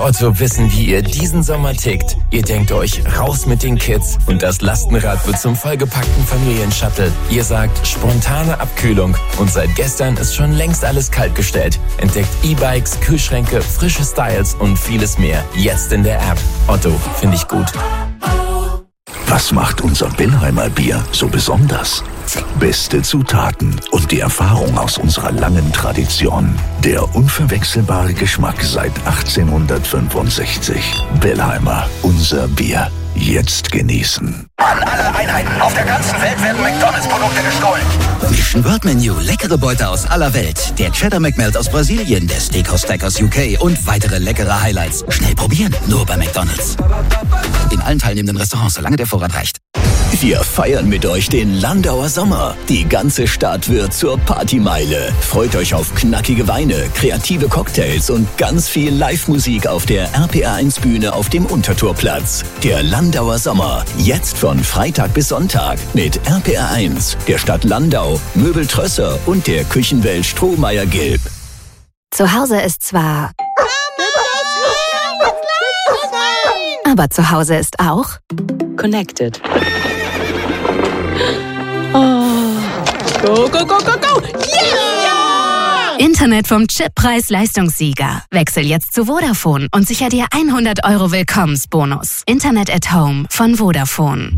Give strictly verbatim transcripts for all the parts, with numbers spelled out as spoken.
Otto wissen, wie ihr diesen Sommer tickt. Ihr denkt euch, raus mit den Kids und das Lastenrad wird zum vollgepackten Familienshuttle. Ihr sagt, spontane Abkühlung und seit gestern ist schon längst alles kaltgestellt. Entdeckt E-Bikes, Kühlschränke, frische Styles und vieles mehr. Jetzt in der App. Otto, finde ich gut. Was macht unser Bellheimer Bier so besonders? Beste Zutaten und die Erfahrung aus unserer langen Tradition. Der unverwechselbare Geschmack seit achtzehnhundertfünfundsechzig. Bellheimer, unser Bier. Jetzt genießen. An alle Einheiten auf der ganzen Welt werden McDonalds-Produkte gestohlen. Mission Word Menu, leckere Beute aus aller Welt. Der Cheddar McMelt aus Brasilien, der Steakhouse Stack aus U K und weitere leckere Highlights. Schnell probieren, nur bei McDonalds. In allen teilnehmenden Restaurants, solange der Vorrat reicht. Wir feiern mit euch den Landauer Sommer. Die ganze Stadt wird zur Partymeile. Freut euch auf knackige Weine, kreative Cocktails und ganz viel Live-Musik auf der R P R eins Bühne auf dem Untertorplatz. Der Landauer Sommer. Jetzt von Freitag bis Sonntag mit R P R eins, der Stadt Landau, Möbel Trösser und der Küchenwelt Strohmeier-Gilb. Zu Hause ist zwar... Aber zu Hause ist auch... Connected. Oh. Go, go, go, go, go! Yeah! Internet vom Chip-Preis-Leistungssieger. Wechsel jetzt zu Vodafone und sicher dir hundert Euro Willkommensbonus. Internet at Home von Vodafone.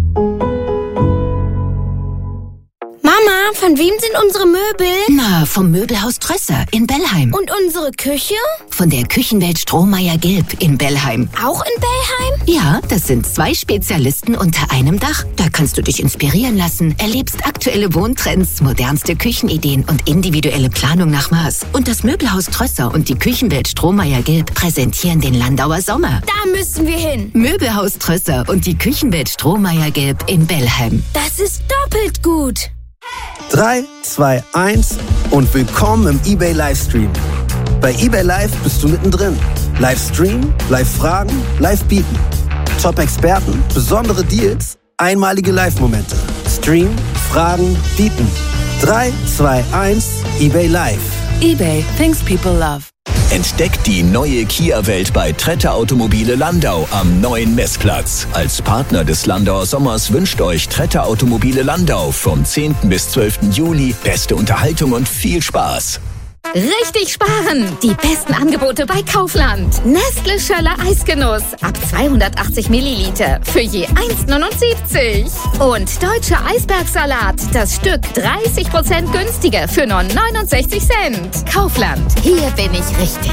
Mama, von wem sind unsere Möbel? Na, vom Möbelhaus Trösser in Bellheim. Und unsere Küche? Von der Küchenwelt Strohmeier-Gilb in Bellheim. Auch in Bellheim? Ja, das sind zwei Spezialisten unter einem Dach. Da kannst du dich inspirieren lassen, erlebst aktuelle Wohntrends, modernste Küchenideen und individuelle Planung nach Maß. Und das Möbelhaus Trösser und die Küchenwelt Strohmeier-Gilb präsentieren den Landauer Sommer. Da müssen wir hin. Möbelhaus Trösser und die Küchenwelt Strohmeier-Gilb in Bellheim. Das ist doppelt gut. drei, zwei, eins und willkommen im eBay Livestream. Bei eBay Live bist du mittendrin. Livestream, Live-Fragen, Live-Bieten. Top-Experten, besondere Deals, einmalige Live-Momente. Stream, Fragen, Bieten. drei, zwei, eins, eBay Live. eBay, things people love. Entdeckt die neue Kia-Welt bei Tretter Automobile Landau am neuen Messplatz. Als Partner des Landauer Sommers wünscht euch Tretter Automobile Landau vom zehnten bis zwölften Juli beste Unterhaltung und viel Spaß. Richtig sparen! Die besten Angebote bei Kaufland. Nestle Schöller Eisgenuss ab zweihundertachtzig Milliliter für je eins neunundsiebzig. Und Deutscher Eisbergsalat, das Stück dreißig Prozent günstiger für nur neunundsechzig Cent. Kaufland, hier bin ich richtig.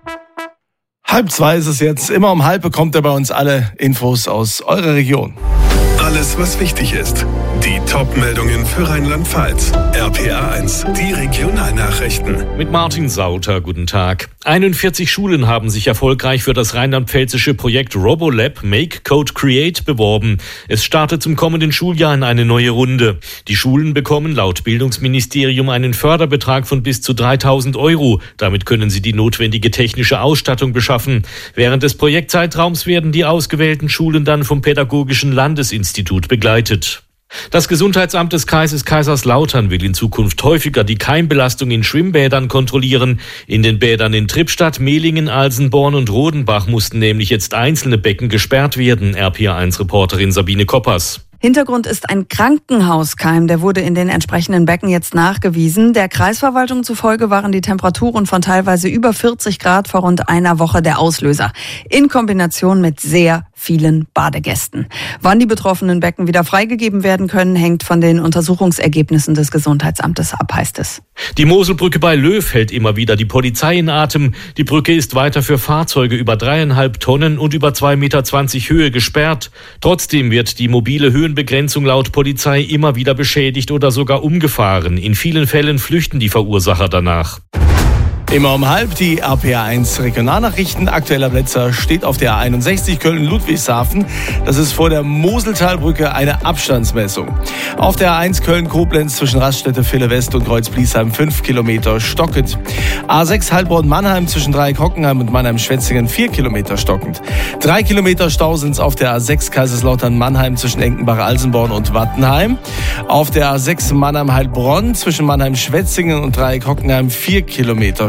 Halb zwei ist es jetzt. Immer um halb bekommt ihr bei uns alle Infos aus eurer Region. Alles, was wichtig ist. Die Top-Meldungen für Rheinland-Pfalz. R P R eins, die Regionalnachrichten. Mit Martin Sauter, guten Tag. einundvierzig Schulen haben sich erfolgreich für das rheinland-pfälzische Projekt RoboLab Make Code Create beworben. Es startet zum kommenden Schuljahr in eine neue Runde. Die Schulen bekommen laut Bildungsministerium einen Förderbetrag von bis zu dreitausend Euro. Damit können sie die notwendige technische Ausstattung beschaffen. Während des Projektzeitraums werden die ausgewählten Schulen dann vom Pädagogischen Landesinstitut begleitet. Das Gesundheitsamt des Kreises Kaiserslautern will in Zukunft häufiger die Keimbelastung in Schwimmbädern kontrollieren. In den Bädern in Trippstadt, Mehlingen, Alsenborn und Rodenbach mussten nämlich jetzt einzelne Becken gesperrt werden. R P R eins Reporterin Sabine Koppers. Hintergrund ist ein Krankenhauskeim, der wurde in den entsprechenden Becken jetzt nachgewiesen. Der Kreisverwaltung zufolge waren die Temperaturen von teilweise über vierzig Grad vor rund einer Woche der Auslöser. In Kombination mit sehr vielen Badegästen. Wann die betroffenen Becken wieder freigegeben werden können, hängt von den Untersuchungsergebnissen des Gesundheitsamtes ab, heißt es. Die Moselbrücke bei Löw hält immer wieder die Polizei in Atem. Die Brücke ist weiter für Fahrzeuge über dreieinhalb Tonnen und über zwei Meter zwanzig Höhe gesperrt. Trotzdem wird die mobile Höhenbegrenzung laut Polizei immer wieder beschädigt oder sogar umgefahren. In vielen Fällen flüchten die Verursacher danach. Immer um halb die R P R eins Regionalnachrichten. Aktueller Blitzer steht auf der A einundsechzig Köln-Ludwigshafen. Das ist vor der Moseltalbrücke eine Abstandsmessung. Auf der A eins Köln-Koblenz zwischen Raststätte Ville West und Kreuz-Bliesheim fünf Kilometer stockend. A sechs Heilbronn-Mannheim zwischen Dreieck-Hockenheim und Mannheim-Schwetzingen vier Kilometer stockend. Drei Kilometer Stau sind auf der A sechs Kaiserslautern-Mannheim zwischen Enkenbach-Alsenborn und Wattenheim. Auf der A sechs Mannheim-Heilbronn zwischen Mannheim-Schwetzingen und Dreieck-Hockenheim vier Kilometer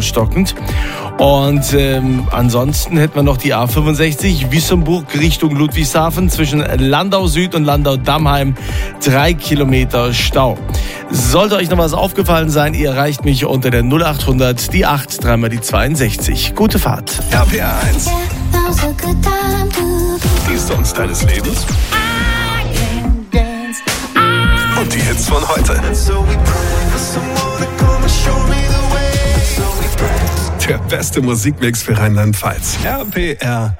stockend. Und ähm, ansonsten hätten wir noch die A fünfundsechzig Wissembourg Richtung Ludwigshafen zwischen Landau Süd und Landau Dammheim. Drei Kilometer Stau. Sollte euch noch was aufgefallen sein, ihr erreicht mich unter der null achthundert, die acht, dreimal die zweiundsechzig. Gute Fahrt. R P R eins. Die Songs deines Lebens. Und die Hits von heute. Der beste Musikmix für Rheinland-Pfalz. R P R